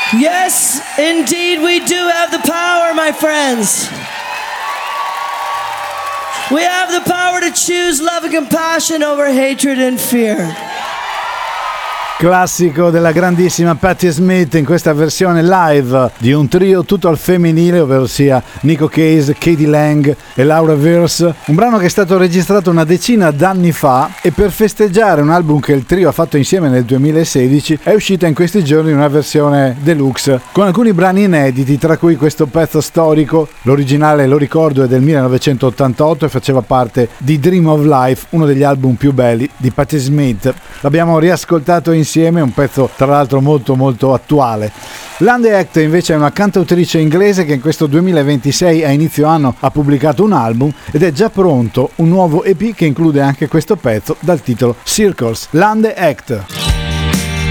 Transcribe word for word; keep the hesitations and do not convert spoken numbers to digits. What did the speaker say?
Yes, indeed, we do have the power, my friends. We have the power to choose love and compassion over hatred and fear. Classico della grandissima Patti Smith in questa versione live di un trio tutto al femminile, ovvero sia Nico Case, Katie Lang e Laura Verse, un brano che è stato registrato una decina d'anni fa e per festeggiare un album che il trio ha fatto insieme nel duemilasedici è uscita in questi giorni una versione deluxe con alcuni brani inediti, tra cui questo pezzo storico. L'originale, lo ricordo, è del millenovecentottantotto e faceva parte di Dream of Life, uno degli album più belli di Patti Smith. L'abbiamo riascoltato insieme, un pezzo tra l'altro molto molto attuale. Lande Act invece è una cantautrice inglese che in questo duemilaventisei a inizio anno ha pubblicato un album ed è già pronto un nuovo E P che include anche questo pezzo dal titolo Circles. Lande Act.